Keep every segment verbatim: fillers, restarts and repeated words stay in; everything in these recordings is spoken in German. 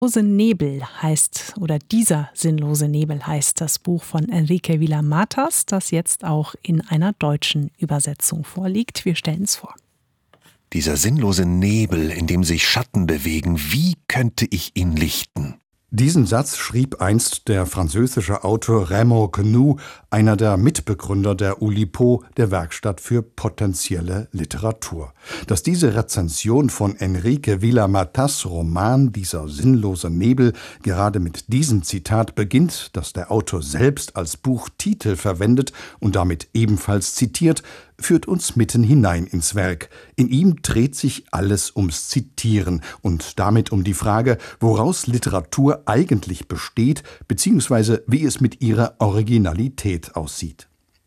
Sinnlose Nebel heißt, oder dieser sinnlose Nebel heißt das Buch von Enrique Vila-Matas, das jetzt auch in einer deutschen Übersetzung vorliegt. Wir stellen es vor. Dieser sinnlose Nebel, in dem sich Schatten bewegen, wie könnte ich ihn lichten? Diesen Satz schrieb einst der französische Autor Raymond Queneau, einer der Mitbegründer der Oulipo, der Werkstatt für potenzielle Literatur. Dass diese Rezension von Enrique Vila-Matas' Roman Dieser sinnlose Nebel gerade mit diesem Zitat beginnt, das der Autor selbst als Buchtitel verwendet und damit ebenfalls zitiert, führt uns mitten hinein ins Werk. In ihm dreht sich alles ums Zitieren und damit um die Frage, woraus Literatur eigentlich besteht, beziehungsweise wie es mit ihrer Originalität aussieht.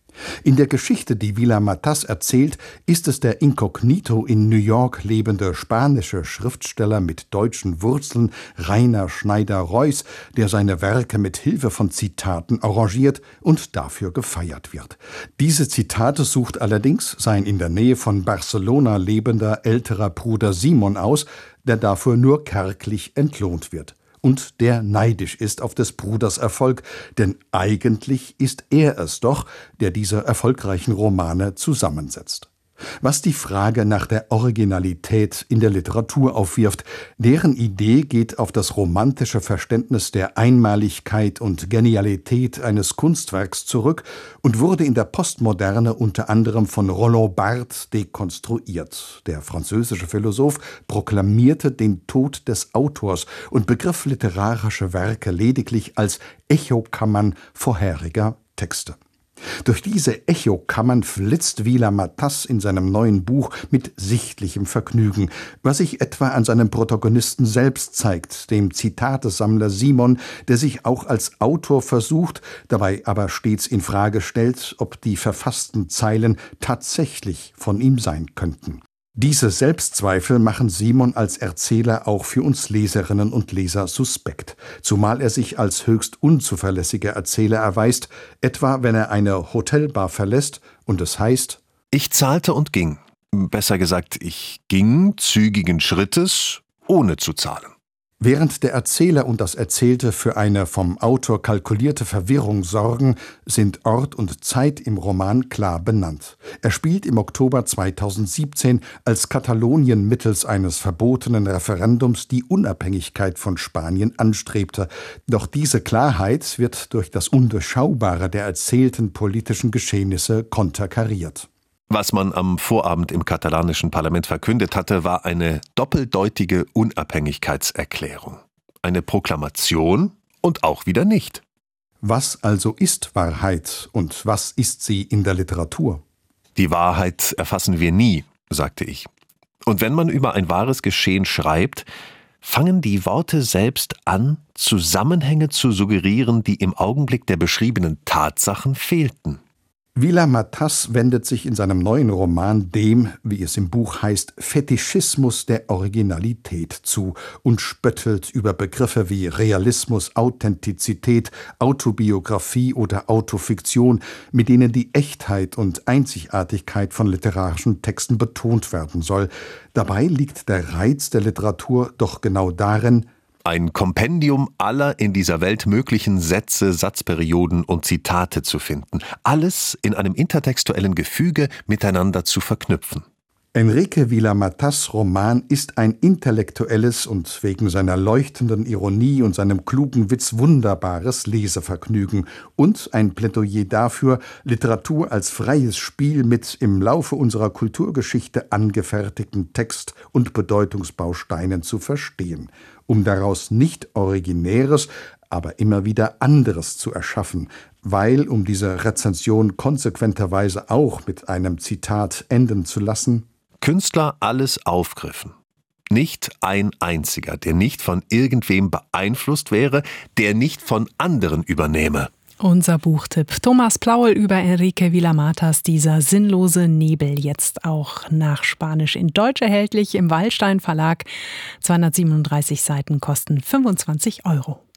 In der Geschichte, die Vila-Matas erzählt, ist es der inkognito in New York lebende spanische Schriftsteller mit deutschen Wurzeln Rainer Schneider-Reuß, der seine Werke mit Hilfe von Zitaten arrangiert und dafür gefeiert wird. Diese Zitate sucht allerdings sein in der Nähe von Barcelona lebender älterer Bruder Simon aus, der dafür nur kärglich entlohnt wird. Und der neidisch ist auf des Bruders Erfolg, denn eigentlich ist er es doch, der diese erfolgreichen Romane zusammensetzt. Was die Frage nach der Originalität in der Literatur aufwirft, deren Idee geht auf das romantische Verständnis der Einmaligkeit und Genialität eines Kunstwerks zurück und wurde in der Postmoderne unter anderem von Roland Barthes dekonstruiert. Der französische Philosoph proklamierte den Tod des Autors und begriff literarische Werke lediglich als Echokammern vorheriger Texte. Durch diese Echokammern flitzt Vila-Matas in seinem neuen Buch mit sichtlichem Vergnügen, was sich etwa an seinem Protagonisten selbst zeigt, dem Zitatesammler Simon, der sich auch als Autor versucht, dabei aber stets in Frage stellt, ob die verfassten Zeilen tatsächlich von ihm sein könnten. Diese Selbstzweifel machen Simon als Erzähler auch für uns Leserinnen und Leser suspekt, zumal er sich als höchst unzuverlässiger Erzähler erweist, etwa wenn er eine Hotelbar verlässt und es heißt: Ich zahlte und ging. Besser gesagt, ich ging zügigen Schrittes, ohne zu zahlen. Während der Erzähler und das Erzählte für eine vom Autor kalkulierte Verwirrung sorgen, sind Ort und Zeit im Roman klar benannt. Er spielt im Oktober zweitausendsiebzehn, als Katalonien mittels eines verbotenen Referendums die Unabhängigkeit von Spanien anstrebte. Doch diese Klarheit wird durch das Undurchschaubare der erzählten politischen Geschehnisse konterkariert. Was man am Vorabend im katalanischen Parlament verkündet hatte, war eine doppeldeutige Unabhängigkeitserklärung. Eine Proklamation und auch wieder nicht. Was also ist Wahrheit und was ist sie in der Literatur? Die Wahrheit erfassen wir nie, sagte ich. Und wenn man über ein wahres Geschehen schreibt, fangen die Worte selbst an, Zusammenhänge zu suggerieren, die im Augenblick der beschriebenen Tatsachen fehlten. Vila-Matas wendet sich in seinem neuen Roman dem, wie es im Buch heißt, Fetischismus der Originalität zu und spöttelt über Begriffe wie Realismus, Authentizität, Autobiografie oder Autofiktion, mit denen die Echtheit und Einzigartigkeit von literarischen Texten betont werden soll. Dabei liegt der Reiz der Literatur doch genau darin, ein Kompendium aller in dieser Welt möglichen Sätze, Satzperioden und Zitate zu finden. Alles in einem intertextuellen Gefüge miteinander zu verknüpfen. Enrique Vila-Matas' Roman ist ein intellektuelles und wegen seiner leuchtenden Ironie und seinem klugen Witz wunderbares Lesevergnügen und ein Plädoyer dafür, Literatur als freies Spiel mit im Laufe unserer Kulturgeschichte angefertigten Text- und Bedeutungsbausteinen zu verstehen, um daraus nicht Originäres, aber immer wieder anderes zu erschaffen, weil, um diese Rezension konsequenterweise auch mit einem Zitat enden zu lassen, Künstler alles aufgriffen. Nicht ein einziger, der nicht von irgendwem beeinflusst wäre, der nicht von anderen übernehme. Unser Buchtipp. Thomas Plaul über Enrique Vila-Matas, dieser sinnlose Nebel, jetzt auch nach Spanisch in Deutsch erhältlich im Wallstein Verlag. zweihundertsiebenunddreißig Seiten kosten fünfundzwanzig Euro.